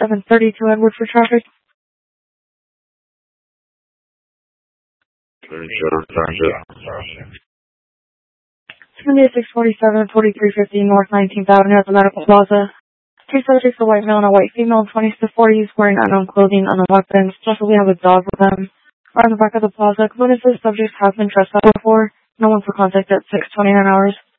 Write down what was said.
732 Edward for traffic. Sunday 647, 4350 North 19th Avenue at the Medical Plaza. Two subjects, a white male and a white female, 20s to 40s, wearing unknown clothing, unknown weapons. Plus, we have a dog with them. Are in the back of the plaza. Witnesses, subjects have been trespassed before. No one for contact at 6:29 hours.